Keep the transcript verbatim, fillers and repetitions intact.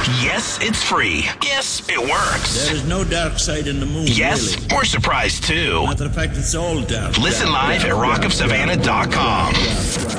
Yes, it's free. Yes, it works. There is no dark side in the moon, Yes, really. we're surprised too. Matter of fact, it's all dark. Listen dark, live dark, at rock of savannah dot com. dark, dark, dark.